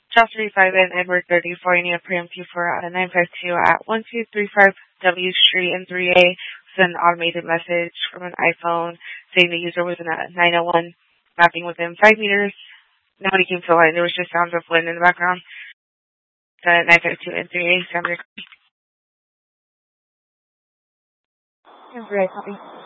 Charles 35 and Edward 34, and you have preemptive for 952 at 1235 W Street in 3A. It's an automated message from an iPhone saying the user was in a 901 mapping within 5 meters. Nobody came to the line. There was just sounds of wind in the background. 952 and 3A, sound recording. And 3A, copy.